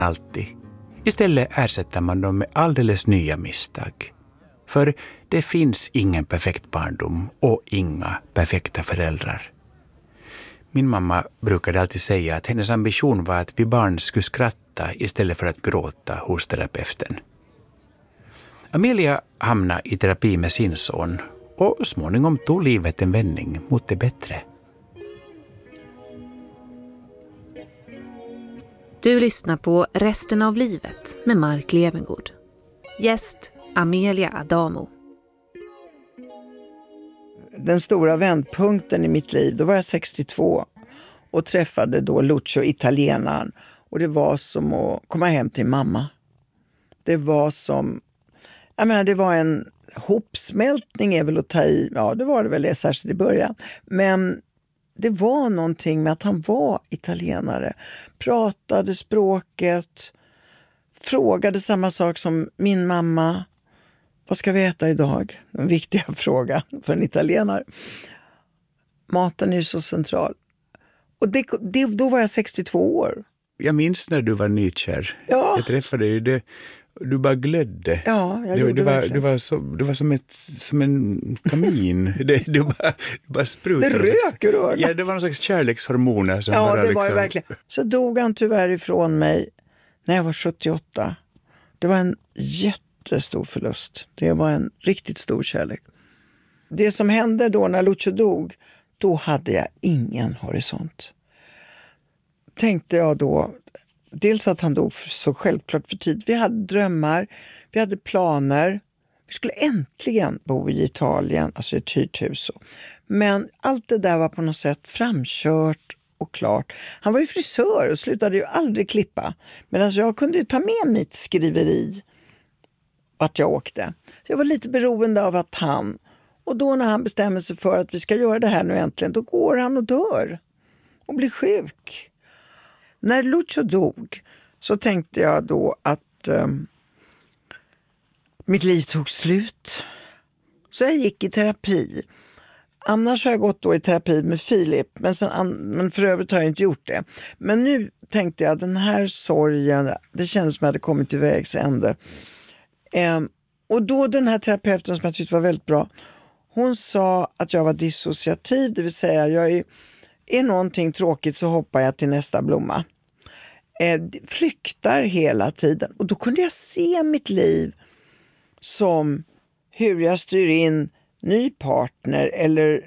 alltid. Istället ersätter man dem med alldeles nya misstag. För det finns ingen perfekt barndom och inga perfekta föräldrar. Min mamma brukade alltid säga att hennes ambition var att vi barn skulle skratta istället för att gråta hos terapeuten. Amelia hamnade i terapi med sin son och småningom tog livet en vändning mot det bättre. Du lyssnar på Resten av livet med Mark Levengood. Gäst Amelia Adamo. Den stora vändpunkten i mitt liv, då var jag 62 och träffade då Lucio, italienaren. Och det var som att komma hem till mamma. Det var som, det var en hopsmältning är väl att ta i, ja det var det väl särskilt i början. Men det var någonting med att han var italienare, pratade språket, frågade samma sak som min mamma. Vad ska vi äta idag? En viktig fråga för en italienare. Maten är ju så central. Och då var jag 62 år. Jag minns när du var nykär. Ja. Jag träffade dig. Du bara glödde. Ja, jag gjorde verkligen. Du var som en kamin. Du bara sprutade. Det rök ur ögat. Ja, det var någon slags kärlekshormoner. Som ja, bara det var det verkligen. Så dog han tyvärr ifrån mig när jag var 78. Det var en jättestor förlust. Det var en riktigt stor kärlek. Det som hände då när Lucio dog, då hade jag ingen horisont. Tänkte jag då, dels att han dog så självklart för tid. Vi hade drömmar, vi hade planer. Vi skulle äntligen bo i Italien, alltså i ett hyrt hus. Men allt det där var på något sätt framkört och klart. Han var ju frisör och slutade ju aldrig klippa. Men alltså jag kunde ju ta med mitt skriveri vart jag åkte. Så jag var lite beroende av att han, och då när han bestämmer sig för att vi ska göra det här nu äntligen, då går han och dör och blir sjuk. När Lucio dog så tänkte jag då att mitt liv tog slut. Så jag gick i terapi. Annars har jag gått då i terapi med Filip, men för övrigt har jag inte gjort det. Men nu tänkte jag att den här sorgen, det kändes som att jag hade kommit till vägs ände. Och då den här terapeuten som jag tyckte var väldigt bra, hon sa att jag var dissociativ, det vill säga jag är någonting tråkigt så hoppar jag till nästa blomma. Flyktar hela tiden. Och då kunde jag se mitt liv som hur jag styr in ny partner eller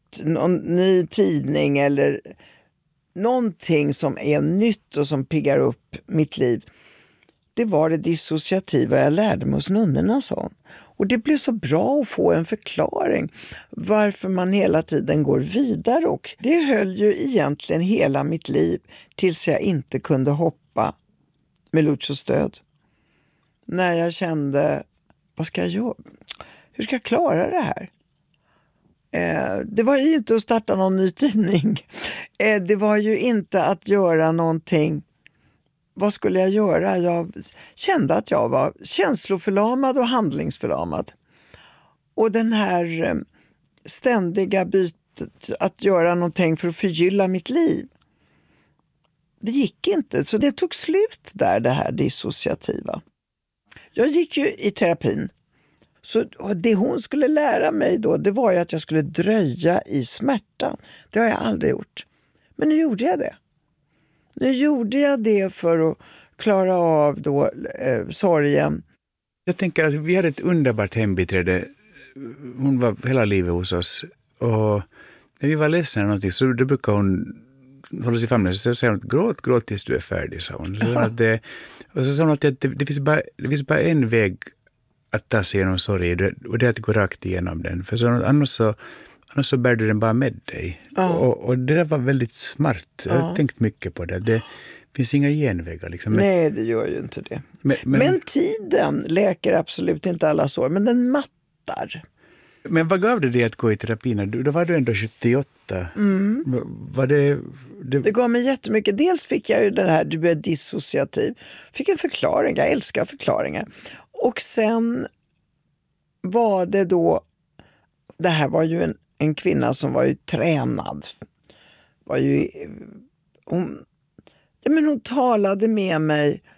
ny tidning eller någonting som är nytt och som piggar upp mitt liv. Det var det dissociativa jag lärde mig hos nunnorna, sa. Och det blev så bra att få en förklaring varför man hela tiden går vidare. Och det höll ju egentligen hela mitt liv tills jag inte kunde hoppa med Lucios stöd. När jag kände, vad ska jag göra? Hur ska jag klara det här? Det var ju inte att starta någon ny tidning. Det var ju inte att göra någonting. Vad skulle jag göra? Jag kände att jag var känsloförlamad och handlingsförlamad. Och den här ständiga bytet att göra någonting för att förgylla mitt liv. Det gick inte. Så det tog slut där, det här dissociativa. Jag gick ju i terapin. Så det hon skulle lära mig då, det var ju att jag skulle dröja i smärtan. Det har jag aldrig gjort. Men nu gjorde jag det. Nu gjorde jag det för att klara av då sorgen. Jag tänker att vi hade ett underbart hembiträde. Hon var hela livet hos oss. Och när vi var ledsna eller någonting så då brukar hon hålla sig famnen. Så säger hon, gråt tills du är färdig, sa hon. Och så sa hon att det finns bara en väg att ta sig igenom sorg. Och det är att gå rakt igenom den. För så, annars så bär du den bara med dig. Ja. Och det där var väldigt smart. Jag har tänkt mycket på det. Det finns inga genvägar. Liksom. Nej, det gör ju inte det. Men tiden läker absolut inte alla sår. Men den mattar. Men vad gav det att gå i terapin? Då var du ändå 78. Var det gav mig jättemycket. Dels fick jag ju den här, du är dissociativ. Fick en förklaring. Jag älskar förklaringar. Och sen var det då, det här var ju en kvinna som var ju tränad. Hon talade med mig